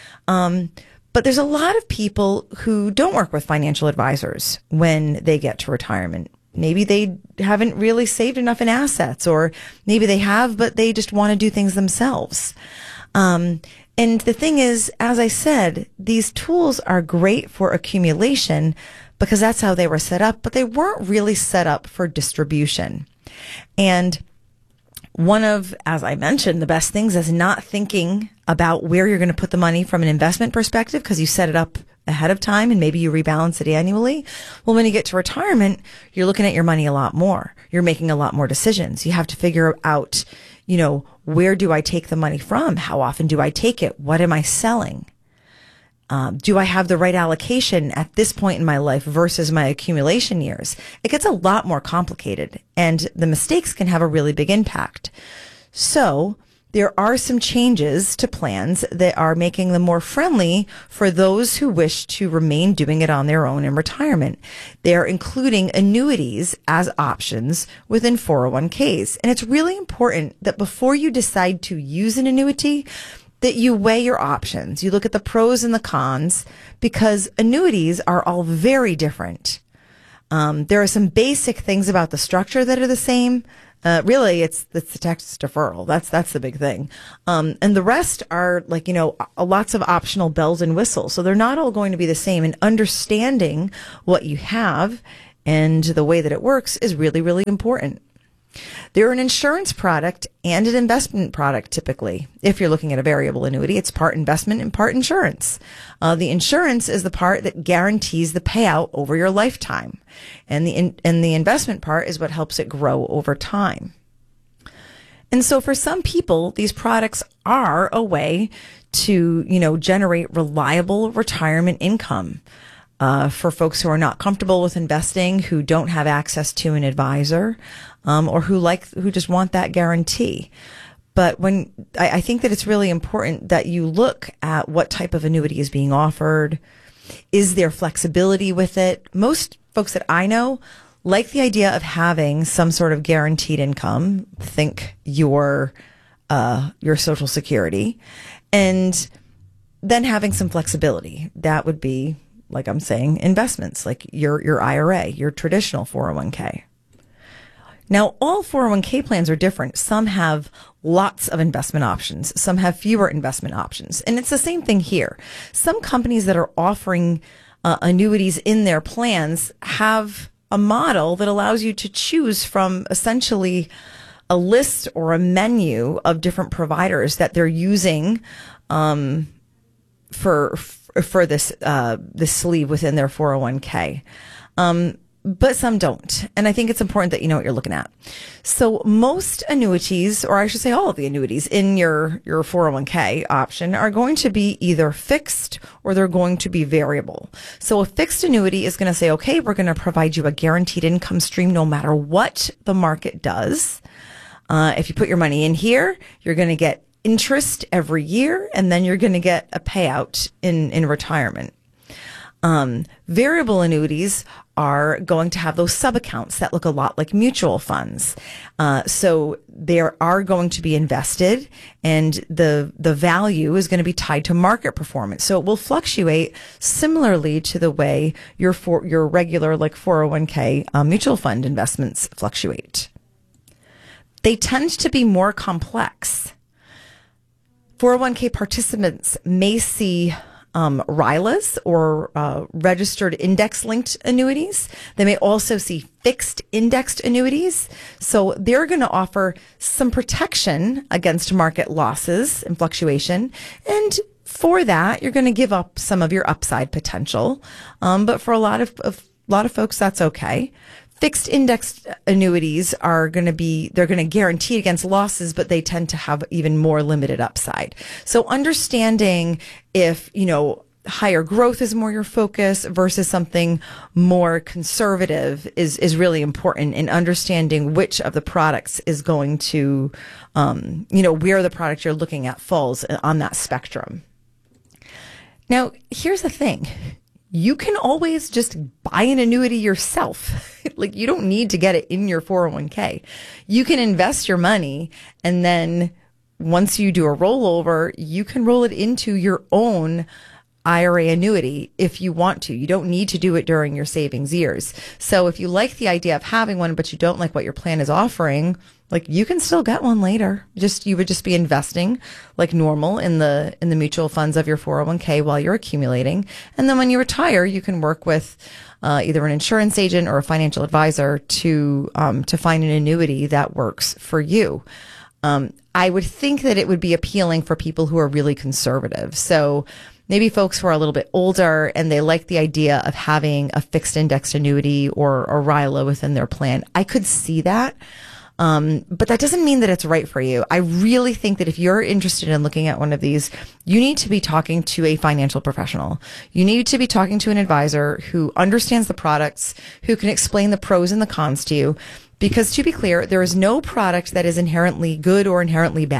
Speaker 1: Um, but there's a lot of people who don't work with financial advisors when they get to retirement. Maybe they haven't really saved enough in assets, or maybe they have, but they just want to do things themselves. Um, and the thing is, as I said, these tools are great for accumulation because that's how they were set up, but they weren't really set up for distribution. And one of, as I mentioned, the best things is not thinking about where you're going to put the money from an investment perspective because you set it up ahead of time and maybe you rebalance it annually. Well, when you get to retirement, you're looking at your money a lot more. You're making a lot more decisions. You have to figure out, you know, where do I take the money from? How often do I take it? What am I selling? Um, do I have the right allocation at this point in my life versus my accumulation years? It gets a lot more complicated, and the mistakes can have a really big impact. So there are some changes to plans that are making them more friendly for those who wish to remain doing it on their own in retirement. They're including annuities as options within four oh one k's. And it's really important that before you decide to use an annuity, that you weigh your options. You look at the pros and the cons, because annuities are all very different. Um, there are some basic things about the structure that are the same. Uh, really, it's, it's the tax deferral. That's, that's the big thing. Um, and the rest are like, you know, lots of optional bells and whistles. So they're not all going to be the same, and understanding what you have and the way that it works is really, really important. They're an insurance product and an investment product, typically. If you're looking at a variable annuity, it's part investment and part insurance. Uh, the insurance is the part that guarantees the payout over your lifetime. And the in, and the investment part is what helps it grow over time. And so for some people, these products are a way to, you know, generate reliable retirement income. Uh, for folks who are not comfortable with investing, who don't have access to an advisor, um, or who like, who just want that guarantee. But when, I, I think that it's really important that you look at what type of annuity is being offered. Is there flexibility with it? Most folks that I know like the idea of having some sort of guaranteed income. Think your, uh, your Social Security, and then having some flexibility. That would be, like I'm saying, investments, like your, your I R A, your traditional four oh one k. Now, all four oh one k plans are different. Some have lots of investment options. Some have fewer investment options. And it's the same thing here. Some companies that are offering uh, annuities in their plans have a model that allows you to choose from essentially a list or a menu of different providers that they're using um, for for this uh, this sleeve within their four oh one k. Um, but some don't. And I think it's important that you know what you're looking at. So most annuities, or I should say all of the annuities in your, your four oh one k option, are going to be either fixed or they're going to be variable. So a fixed annuity is going to say, okay, we're going to provide you a guaranteed income stream no matter what the market does. Uh, if you put your money in here, you're going to get interest every year, and then you're going to get a payout in, in retirement. Um, variable annuities are going to have those sub-accounts that look a lot like mutual funds. Uh, so they are going to be invested, and the, the value is going to be tied to market performance. So it will fluctuate similarly to the way your, for, your regular like four oh one k uh, mutual fund investments fluctuate. They tend to be more complex. four oh one k participants may see um, R I L As, or uh, registered index-linked annuities. They may also see fixed indexed annuities. So they're going to offer some protection against market losses and fluctuation. And for that, you're going to give up some of your upside potential. Um, but for a lot of, of a lot of folks, that's okay. Fixed indexed annuities are going to be, they're going to guarantee against losses, but they tend to have even more limited upside. So understanding if, you know, higher growth is more your focus versus something more conservative is, is really important in understanding which of the products is going to, um, you know, where the product you're looking at falls on that spectrum. Now, here's the thing. You can always just buy an annuity yourself. Like, you don't need to get it in your four oh one k. You can invest your money, and then once you do a rollover, you can roll it into your own I R A annuity if you want to. You don't need to do it during your savings years. So if you like the idea of having one, but you don't like what your plan is offering, like, you can still get one later. Just, you would just be investing like normal in the, in the mutual funds of your four oh one k while you're accumulating. And then when you retire, you can work with, uh, either an insurance agent or a financial advisor to, um, to find an annuity that works for you. Um, I would think that it would be appealing for people who are really conservative. So maybe folks who are a little bit older and they like the idea of having a fixed indexed annuity or a R I L A within their plan. I could see that. Um, but that doesn't mean that it's right for you. I really think that if you're interested in looking at one of these, you need to be talking to a financial professional. You need to be talking to an advisor who understands the products, who can explain the pros and the cons to you. Because to be clear, there is no product that is inherently good or inherently bad.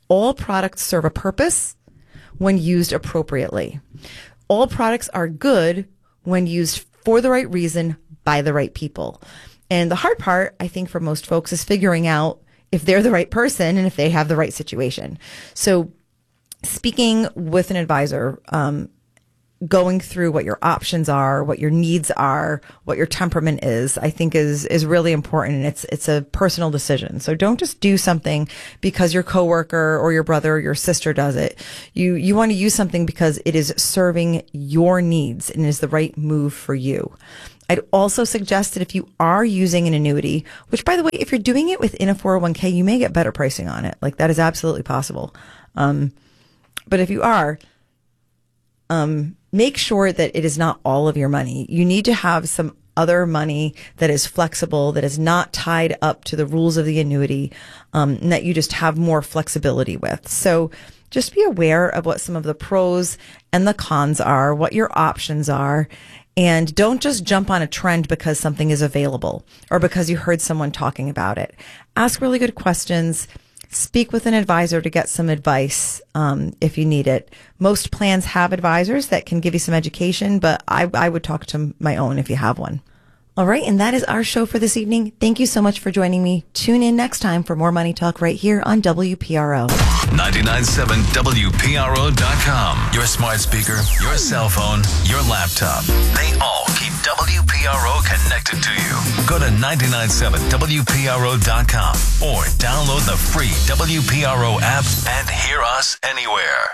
Speaker 1: All products serve a purpose when used appropriately. All products are good when used for the right reason by the right people. And the hard part, I think, for most folks is figuring out if they're the right person and if they have the right situation. So speaking with an advisor, um, going through what your options are, what your needs are, what your temperament is, I think is, is really important. And it's, it's a personal decision. So don't just do something because your coworker or your brother or your sister does it. You, you want to use something because it is serving your needs and is the right move for you. I'd also suggest that if you are using an annuity, which by the way, if you're doing it within a four oh one k, you may get better pricing on it. Like that is absolutely possible. Um, but if you are, um, make sure that it is not all of your money. You need to have some other money that is flexible, that is not tied up to the rules of the annuity, um, and that you just have more flexibility with. So just be aware of what some of the pros and the cons are, what your options are, and don't just jump on a trend because something is available or because you heard someone talking about it. Ask really good questions. Speak with an advisor to get some advice um, if you need it. Most plans have advisors that can give you some education, but I, I would talk to my own if you have one. All right, and that is our show for this evening. Thank you so much for joining me. Tune in next time for more Money Talk right here on W P R O.
Speaker 2: ninety-nine point seven W P R O dot com. Your smart speaker, your cell phone, your laptop. They all keep W P R O connected to you. Go to ninety-nine point seven W P R O dot com or download the free W P R O app and hear us anywhere.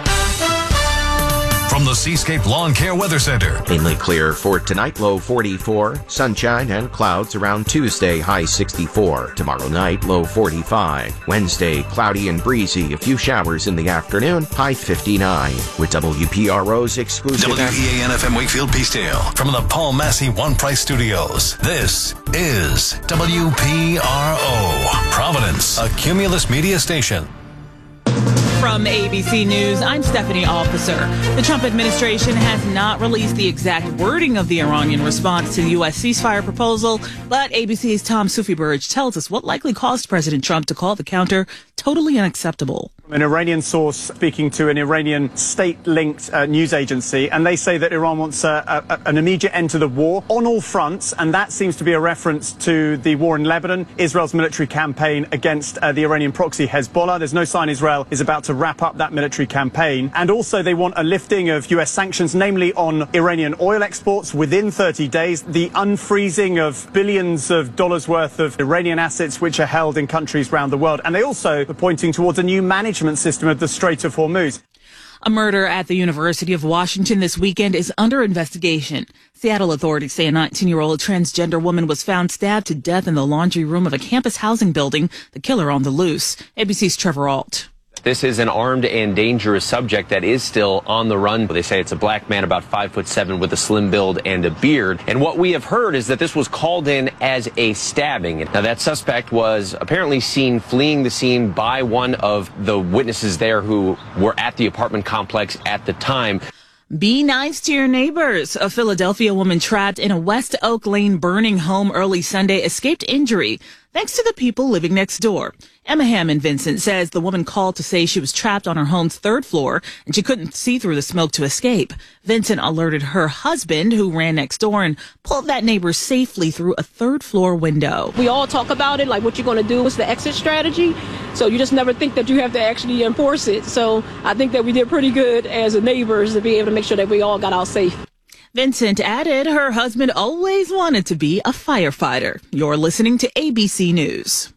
Speaker 2: From the Seascape Lawn Care Weather Center.
Speaker 18: Mainly clear for tonight, low forty-four. Sunshine and clouds around Tuesday, high sixty-four. Tomorrow night, low forty-five. Wednesday, cloudy and breezy. A few showers in the afternoon, high fifty-nine. With W P R O's exclusive...
Speaker 2: W E A N F M Wakefield Peacedale. From the Paul Massey One Price Studios. This is W P R O. Providence, a Cumulus media station.
Speaker 19: From A B C News, I'm Stephanie Officer. The Trump administration has not released the exact wording of the Iranian response to the U S ceasefire proposal, but A B C's Tom Sufi-Burge tells us what likely caused President Trump to call the counter totally unacceptable.
Speaker 20: An Iranian source speaking to an Iranian state-linked uh, news agency, and they say that Iran wants uh, a, an immediate end to the war on all fronts, and that seems to be a reference to the war in Lebanon, Israel's military campaign against uh, the Iranian proxy Hezbollah. There's no sign Israel is about to wrap up that military campaign. And also they want a lifting of U S sanctions, namely on Iranian oil exports within thirty days, the unfreezing of billions of dollars worth of Iranian assets which are held in countries around the world. And they also are pointing towards a new management system of the Strait of Hormuz.
Speaker 19: A murder at the University of Washington this weekend is under investigation. Seattle authorities say a nineteen-year-old transgender woman was found stabbed to death in the laundry room of a campus housing building, the killer on the loose. A B C's Trevor Ault.
Speaker 21: This is an armed and dangerous subject that is still on the run. They say it's a black man about five foot seven with a slim build and a beard. And what we have heard is that this was called in as a stabbing. Now, that suspect was apparently seen fleeing the scene by one of the witnesses there who were at the apartment complex at the time.
Speaker 19: Be nice to your neighbors. A Philadelphia woman trapped in a West Oak Lane burning home early Sunday escaped injury thanks to the people living next door. Emma Hammond Vincent says the woman called to say she was trapped on her home's third floor and she couldn't see through the smoke to escape. Vincent alerted her husband, who ran next door, and pulled that neighbor safely through a third floor window.
Speaker 22: We all talk about it, like what you're going to do is the exit strategy. So you just never think that you have to actually enforce it. So I think that we did pretty good as neighbors to be able to make sure that we all got out safe.
Speaker 19: Vincent added her husband always wanted to be a firefighter. You're listening to A B C News.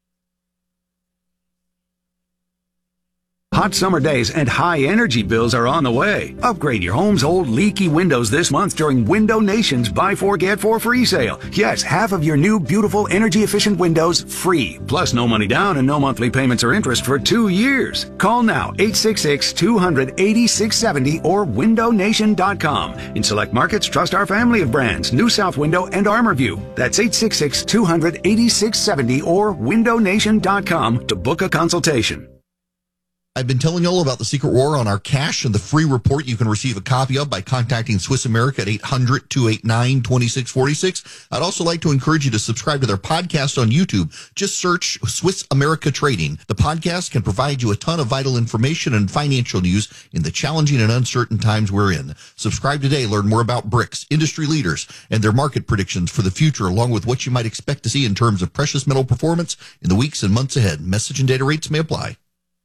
Speaker 23: Hot summer days and high energy bills are on the way. Upgrade your home's old leaky windows this month during Window Nation's Buy Four Get Four free sale. Yes, half of your new beautiful energy efficient windows free. Plus no money down and no monthly payments or interest for two years. Call now eight six six, two hundred, eighty-six seventy or window nation dot com. In select markets, trust our family of brands, New South Window and ArmorView. That's eight six six, two hundred, eighty-six seventy or window nation dot com to book a consultation.
Speaker 4: I've been telling you all about the Secret War on our cash and the free report you can receive a copy of by contacting Swiss America at eight hundred, two eight nine, two six four six. I'd also like to encourage you to subscribe to their podcast on YouTube. Just search Swiss America Trading. The podcast can provide you a ton of vital information and financial news in the challenging and uncertain times we're in. Subscribe today. Learn more about B R I C S, industry leaders, and their market predictions for the future, along with what you might expect to see in terms of precious metal performance in the weeks and months ahead. Message and data rates may apply.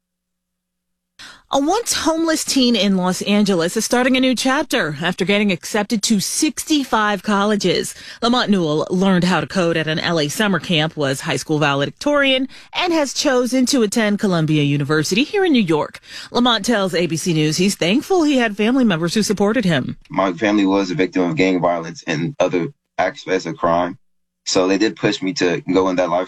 Speaker 19: A once homeless teen in Los Angeles is starting a new chapter after getting accepted to sixty-five colleges. Lamont Newell learned how to code at an L A summer camp, was high school valedictorian, and has chosen to attend Columbia University here in New York. Lamont tells A B C News he's thankful he had family members who supported him.
Speaker 5: My family was a victim of gang violence and other aspects of crime, so they did push me to go in that lifestyle.